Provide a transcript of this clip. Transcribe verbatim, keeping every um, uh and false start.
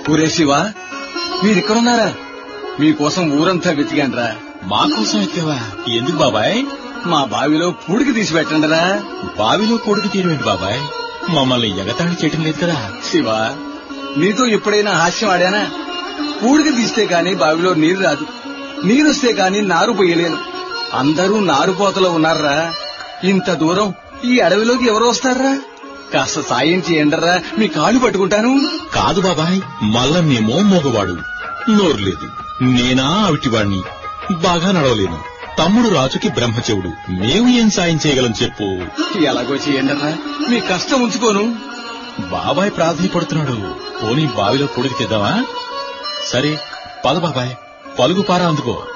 ఊరే శివా, మీరిక్కడున్నారా? మీకోసం ఊరంతా వెతికాండ్రా. మా కోసం ఎత్తావా? ఎందుకు బాబాయ్? మా బావిలో పూడికి తీసి పెట్టండిరా. బావిలో పూడికి తీయమేంటి బాబాయ్? మమ్మల్ని ఎగతాళి చేయటం లేదు కదా. శివా, నీతో ఎప్పుడైనా హాస్యం ఆడానా? పూడికి తీస్తే కాని బావిలో నీరు రాదు, నీరొస్తే కాని నారు పోయలేను. అందరూ నారుపోతలో ఉన్నారా. ఇంత దూరం ఈ అడవిలోకి ఎవరు వస్తారా? కాస్త సాయం చేయండరా, మీ కాళ్ళు పట్టుకుంటాను. కాదు బాబాయ్, మల్లన్నేమో మోగవాడు, నోరు లేదు. నేనా అవిటివాణ్ణి, బాగా నడవలేను. తమ్ముడు రాజుకి బ్రహ్మచెవుడు. మేము ఏం సాయం చేయగలం చెప్పు? ఎలాగో చేయండరా, మీ కష్టం ఉంచుకోను. బాబాయ్ ప్రాధాన్యపడుతున్నాడు. పోనీ బావిలో పొడికి తెద్దామా? సరే పద బాబాయ్, పలుగు పారా అందుకో.